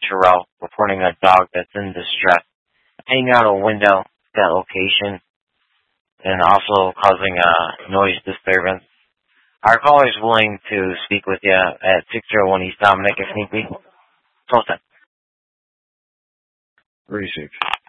Terrell, reporting a dog that's in distress, hanging out a window at that location, and also causing a noise disturbance. Our caller is willing to speak with you at 601 East Dominic if need be. 1210. 36.